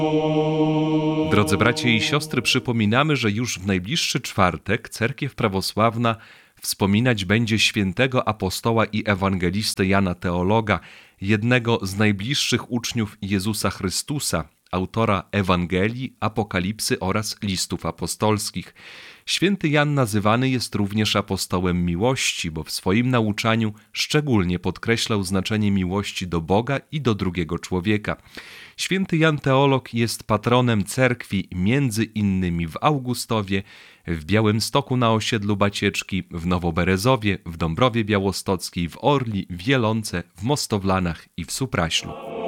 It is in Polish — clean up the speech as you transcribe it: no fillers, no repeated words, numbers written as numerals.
Drodzy bracia i siostry, przypominamy, że już w najbliższy czwartek Cerkiew Prawosławna wspominać będzie świętego apostoła i ewangelistę Jana Teologa, jednego z najbliższych uczniów Jezusa Chrystusa, autora Ewangelii, Apokalipsy oraz listów apostolskich. Święty Jan nazywany jest również apostołem miłości, bo w swoim nauczaniu szczególnie podkreślał znaczenie miłości do Boga i do drugiego człowieka. Święty Jan Teolog jest patronem cerkwi między innymi w Augustowie, w Białymstoku na osiedlu Bacieczki, w Nowoberezowie, w Dąbrowie Białostockiej, w Orli, w Wielonce, w Mostowlanach i w Supraślu.